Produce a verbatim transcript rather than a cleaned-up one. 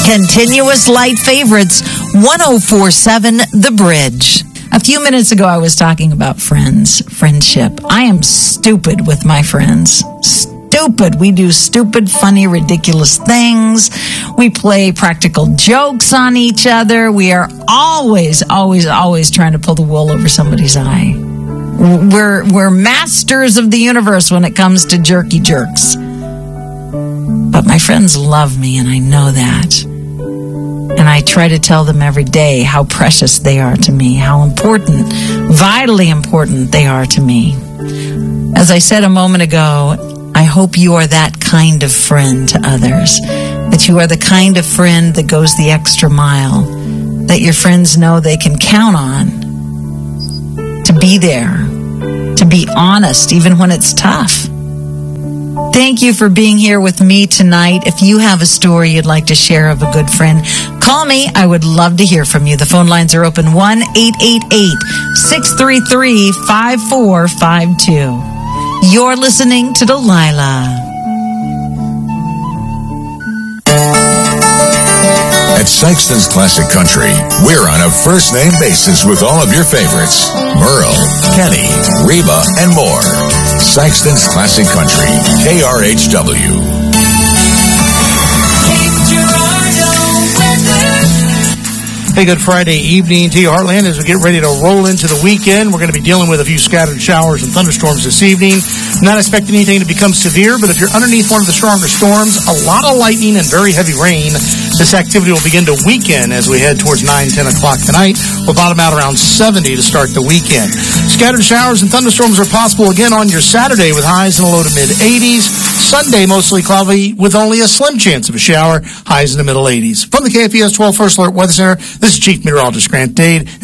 Continuous light favorites, one oh four point seven The Bridge. A few minutes ago, I was talking about friends, friendship. I am stupid with my friends. Stupid. We do stupid, funny, ridiculous things. We play practical jokes on each other. We are always, always, always trying to pull the wool over somebody's eye. We're, we're masters of the universe when it comes to jerky jerks. But my friends love me, and I know that. And I try to tell them every day how precious they are to me, how important, vitally important they are to me. As I said a moment ago, I hope you are that kind of friend to others, that you are the kind of friend that goes the extra mile, that your friends know they can count on to be there, to be honest, even when it's tough. Thank you for being here with me tonight. If you have a story you'd like to share of a good friend, call me. I would love to hear from you. The phone lines are open, one eight eight eight, six three three, five four five two. You're listening to Delilah. At Sykeston's Classic Country, we're on a first-name basis with all of your favorites. Merle, Kenny, Reba, and more. Sykeston's Classic Country, K R H W. Hey, good Friday evening to you, Heartland. As we get ready to roll into the weekend, we're going to be dealing with a few scattered showers and thunderstorms this evening. Not expecting anything to become severe, but if you're underneath one of the stronger storms, a lot of lightning and very heavy rain. This activity will begin to weaken as we head towards nine, ten o'clock tonight. We'll bottom out around seventy to start the weekend. Scattered showers and thunderstorms are possible again on your Saturday with highs in the low to mid-eighties. Sunday, mostly cloudy with only a slim chance of a shower, highs in the middle eighties. From the K F E S twelve First Alert Weather Center, this is Chief Meteorologist Grant Dade.